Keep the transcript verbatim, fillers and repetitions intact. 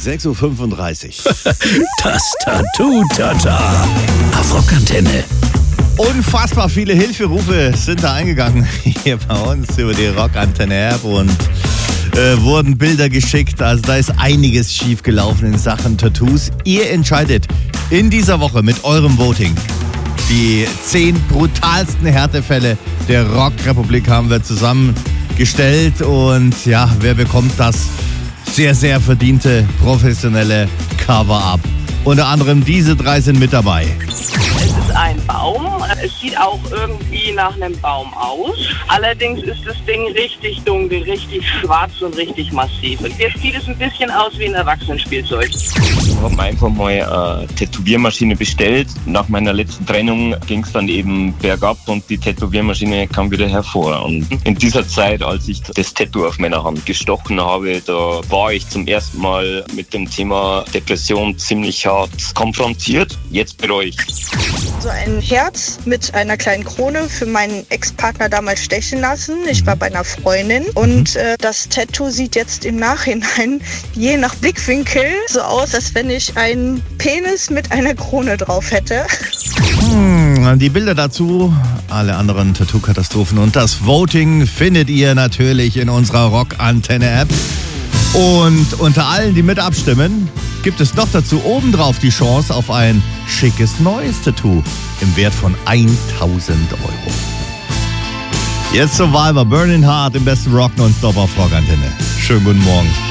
sechs Uhr fünfunddreißig. Das Tattoo-Tata auf Rockantenne. Unfassbar viele Hilferufe sind da eingegangen hier bei uns über die Rockantenne-App und äh, wurden Bilder geschickt. Also da ist einiges schief gelaufen in Sachen Tattoos. Ihr entscheidet in dieser Woche mit eurem Voting. Die zehn brutalsten Härtefälle der Rockrepublik haben wir zusammengestellt. Und ja, wer bekommt das sehr, sehr verdiente professionelle Cover-Up? Unter anderem diese drei sind mit dabei. Es ist ein Baum. Es sieht auch irgendwie nach einem Baum aus. Allerdings ist das Ding richtig dunkel, richtig schwarz und richtig massiv. Und jetzt sieht es ein bisschen aus wie ein Erwachsenenspielzeug. Ich habe mir einfach mal eine Tätowiermaschine bestellt. Nach meiner letzten Trennung ging es dann eben bergab und die Tätowiermaschine kam wieder hervor. Und in dieser Zeit, als ich das Tattoo auf meiner Hand gestochen habe, da war ich zum ersten Mal mit dem Thema Depression ziemlich hart konfrontiert. Jetzt bereue ich. So ein Herz mit einer kleinen Krone für meinen Ex-Partner damals stechen lassen. Ich war bei einer Freundin und äh, das Tattoo sieht jetzt im Nachhinein je nach Blickwinkel so aus, als wenn ich einen Penis mit einer Krone drauf hätte. Hm, die Bilder dazu, alle anderen Tattoo-Katastrophen und das Voting findet ihr natürlich in unserer Rockantenne-App. Und unter allen, die mit abstimmen, gibt es noch dazu obendrauf die Chance auf ein schickes neues Tattoo im Wert von tausend Euro. Jetzt Survivor, Burning Heart im besten Rock nonstop auf Rockantenne. Schönen guten Morgen.